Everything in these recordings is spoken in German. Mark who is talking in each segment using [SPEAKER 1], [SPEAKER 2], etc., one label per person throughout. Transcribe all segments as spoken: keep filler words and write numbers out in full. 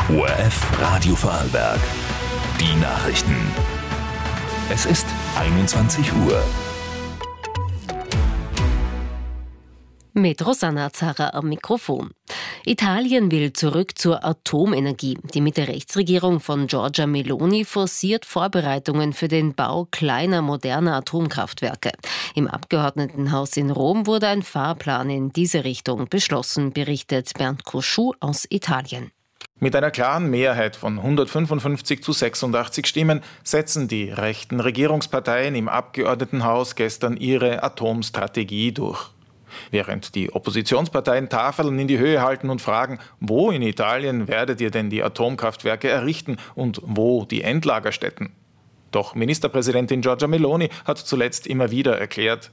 [SPEAKER 1] O R F Radio Vorarlberg. Die Nachrichten. Es ist einundzwanzig Uhr.
[SPEAKER 2] Mit Rosanna Zarra am Mikrofon. Italien will zurück zur Atomenergie. Die Mitte-Rechts-Regierung von Giorgia Meloni forciert Vorbereitungen für den Bau kleiner, moderner Atomkraftwerke. Im Abgeordnetenhaus in Rom wurde ein Fahrplan in diese Richtung beschlossen, berichtet Bernd Cosciu aus Italien.
[SPEAKER 3] Mit einer klaren Mehrheit von hundertfünfundfünfzig zu sechsundachtzig Stimmen setzen die rechten Regierungsparteien im Abgeordnetenhaus gestern ihre Atomstrategie durch. Während die Oppositionsparteien Tafeln in die Höhe halten und fragen, wo in Italien werdet ihr denn die Atomkraftwerke errichten und wo die Endlagerstätten? Doch Ministerpräsidentin Giorgia Meloni hat zuletzt immer wieder erklärt,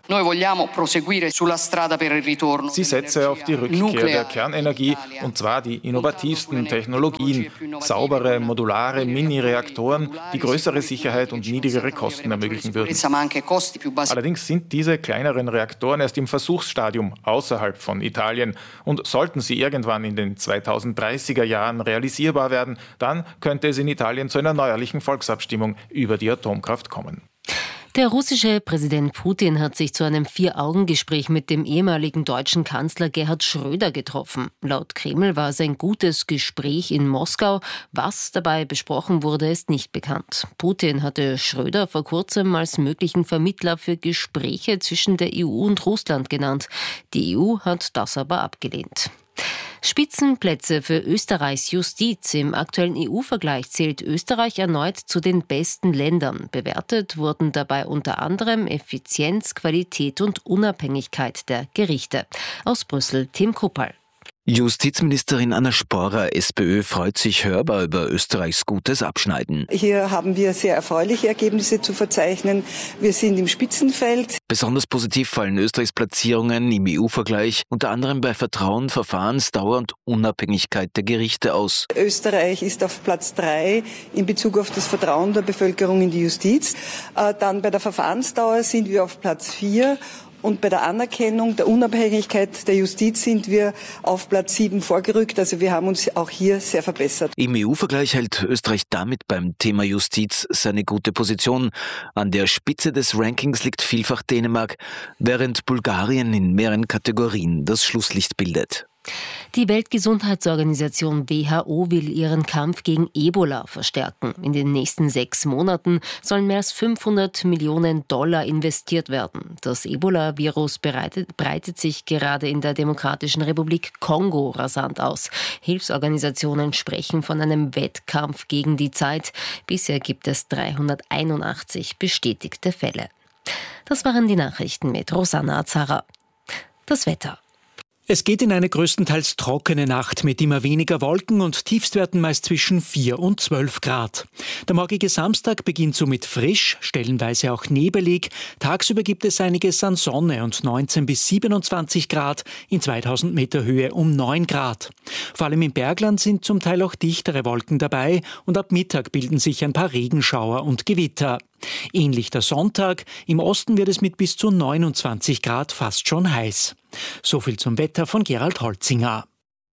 [SPEAKER 3] sie setze auf die Rückkehr der Kernenergie, und zwar die innovativsten Technologien, saubere, modulare Mini-Reaktoren, die größere Sicherheit und niedrigere Kosten ermöglichen würden. Allerdings sind diese kleineren Reaktoren erst im Versuchsstadium außerhalb von Italien, und sollten sie irgendwann in den zweitausenddreißiger Jahren realisierbar werden, dann könnte es in Italien zu einer neuerlichen Volksabstimmung über die Atomkraft kommen.
[SPEAKER 2] Der russische Präsident Putin hat sich zu einem Vier-Augen-Gespräch mit dem ehemaligen deutschen Kanzler Gerhard Schröder getroffen. Laut Kreml war es ein gutes Gespräch in Moskau. Was dabei besprochen wurde, ist nicht bekannt. Putin hatte Schröder vor kurzem als möglichen Vermittler für Gespräche zwischen der E U und Russland genannt. Die E U hat das aber abgelehnt. Spitzenplätze für Österreichs Justiz. Im aktuellen E U-Vergleich zählt Österreich erneut zu den besten Ländern. Bewertet wurden dabei unter anderem Effizienz, Qualität und Unabhängigkeit der Gerichte. Aus Brüssel, Tim Kuppal.
[SPEAKER 4] Justizministerin Anna Sporer, SPÖ, freut sich hörbar über Österreichs gutes Abschneiden.
[SPEAKER 5] Hier haben wir sehr erfreuliche Ergebnisse zu verzeichnen. Wir sind im Spitzenfeld.
[SPEAKER 4] Besonders positiv fallen Österreichs Platzierungen im E U-Vergleich unter anderem bei Vertrauen, Verfahrensdauer und Unabhängigkeit der Gerichte aus.
[SPEAKER 5] Österreich ist auf Platz drei in Bezug auf das Vertrauen der Bevölkerung in die Justiz. Dann bei der Verfahrensdauer sind wir auf Platz vier. Und bei der Anerkennung der Unabhängigkeit der Justiz sind wir auf Platz sieben vorgerückt. Also wir haben uns auch hier sehr verbessert.
[SPEAKER 4] Im E U-Vergleich hält Österreich damit beim Thema Justiz seine gute Position. An der Spitze des Rankings liegt vielfach Dänemark, während Bulgarien in mehreren Kategorien das Schlusslicht bildet.
[SPEAKER 2] Die Weltgesundheitsorganisation W H O will ihren Kampf gegen Ebola verstärken. In den nächsten sechs Monaten sollen mehr als fünfhundert Millionen Dollar investiert werden. Das Ebola-Virus breitet, breitet sich gerade in der Demokratischen Republik Kongo rasant aus. Hilfsorganisationen sprechen von einem Wettkampf gegen die Zeit. Bisher gibt es dreihunderteinundachtzig bestätigte Fälle. Das waren die Nachrichten mit Rosanna Zarra. Das Wetter.
[SPEAKER 6] Es geht in eine größtenteils trockene Nacht mit immer weniger Wolken und Tiefstwerten meist zwischen vier und zwölf Grad. Der morgige Samstag beginnt somit frisch, stellenweise auch nebelig. Tagsüber gibt es einiges an Sonne und neunzehn bis siebenundzwanzig Grad, in zweitausend Meter Höhe um neun Grad. Vor allem im Bergland sind zum Teil auch dichtere Wolken dabei und ab Mittag bilden sich ein paar Regenschauer und Gewitter. Ähnlich der Sonntag, im Osten wird es mit bis zu neunundzwanzig Grad fast schon heiß. So viel zum Wetter von Gerald Holzinger.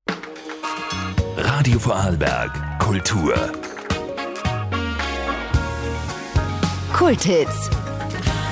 [SPEAKER 1] Radio Vorarlberg, Kultur.
[SPEAKER 7] Kulthits.